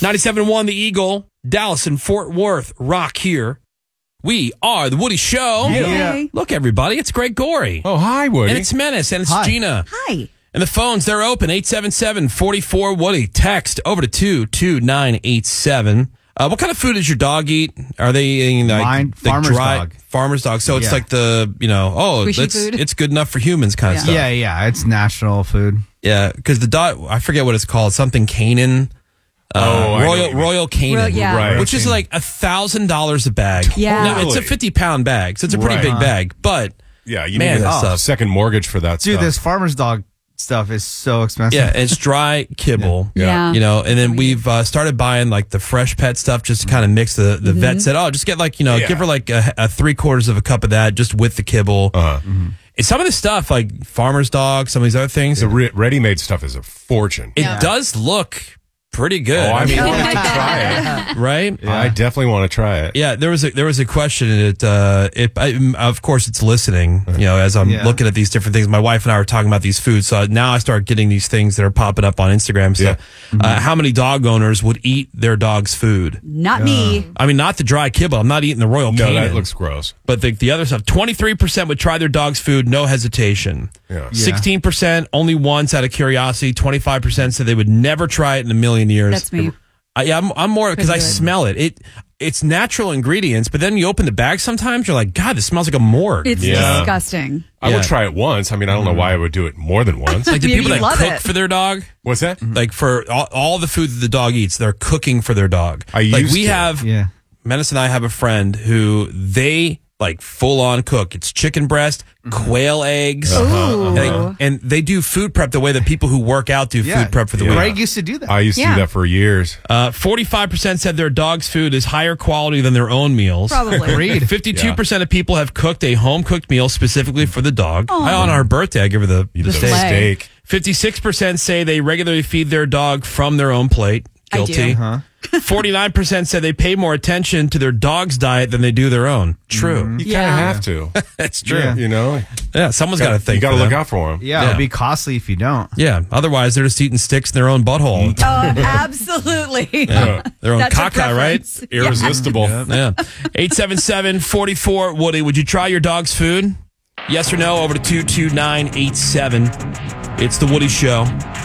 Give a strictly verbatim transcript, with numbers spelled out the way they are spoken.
ninety-seven point one The Eagle, Dallas and Fort Worth, rock here. We are The Woody Show. Yeah. Yeah. Look, everybody, it's Greg Gorey. Oh, hi, Woody. And it's Menace, and it's Hi. Gina. Hi. And the phones, they're open, eight seven seven, four four, Woody. Text over to two two nine eight seven. Uh, what kind of food does your dog eat? Are they eating like Mine, the farmer's dry, dog. Farmer's dog. So it's Yeah. like the, you know, oh, Squishy it's, food? it's good enough for humans kind of Yeah. stuff. Yeah, yeah. It's natural food. Yeah, because the dog, I forget what it's called, something Canaan. Uh, Oh, I know what Royal you mean. Royal Canin, Royal- yeah. Right. which is like a thousand dollars a bag. Yeah. No, it's a Totally. fifty pound bag, so it's a pretty Right. big bag. But Yeah, you man, need that a stuff. second mortgage for that Dude, stuff. this farmer's dog stuff is so expensive. yeah, it's dry kibble. Yeah. Yeah. You know, and then we've uh, started buying like the fresh pet stuff just to kind of mix the, the vet said, oh, just get like, you know, Yeah. give her like a, a three quarters of a cup of that just with the kibble. Uh-huh. And some of the stuff like Farmer's Dog, some of these other things, The re- ready-made stuff is a fortune. it does look pretty good. Oh, I mean, I I'd like to try mean, right? it. I definitely want to try it. Yeah, there was a there was a question. And it uh, it I, of course it's listening. You know, as I'm Yeah. looking at these different things, my wife and I were talking about these foods. So now I start getting these things that are popping up on Instagram. So, Yeah. uh, how many dog owners would eat their dog's food? Not me. I mean, not the dry kibble. I'm not eating the Royal No, Canin. that looks gross. But the the other stuff. twenty-three percent would try their dog's food, no hesitation. Yeah. sixteen percent only once out of curiosity. twenty-five percent said they would never try it in a million years. That's me. I, yeah, I'm, I'm more because I Pretty good. smell it. It it's natural ingredients, but then you open the bag sometimes you're like, God, this smells like a morgue. It's Yeah. disgusting. I Yeah. would try it once. I mean, I don't know why I would do it more than once. like the Maybe people you that love cook it. for their dog, What's that? like for all, all the food that the dog eats, they're cooking for their dog. I like used we to. have, Yeah. Menace and I have a friend who they like full on cook. It's chicken breast, quail eggs, Ooh. and, they, and they do food prep the way that people who work out do Yeah. food prep for the Yeah. week. Greg used to do that. I used to Yeah. do that for years. Uh, forty-five percent said their dog's food is higher quality than their own meals. Probably. Agreed. fifty-two percent of people have cooked a home cooked meal specifically for the dog. I, on our birthday, I give her the, You the did steak. a Slay. steak. fifty-six percent say they regularly feed their dog from their own plate. I do. Guilty. Huh? forty-nine percent said they pay more attention to their dog's diet than they do their own. True. You Yeah. kind of have to. That's true. Yeah. Yeah, You know, someone's got to think. You got to for look them. out for them. Yeah, Yeah. it'd be costly if you don't. Yeah, otherwise they're just eating sticks in their own butthole. Oh, absolutely. Yeah. Their own That's a caca, right? preference. Irresistible. Yeah. eight seven seven, four four, Woody, would you try your dog's food? Yes or no? Over to two two nine eight seven. It's The Woody Show.